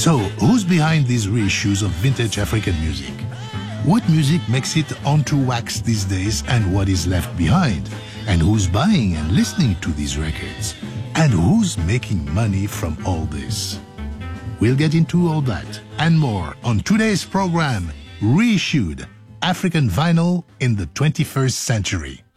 So, who's behind these reissues of vintage African music? What music makes it onto wax these days and what is left behind? And who's buying and listening to these records? And who's making money from all this? We'll get into all that and more on today's program, Reissued African Vinyl in the 21st Century.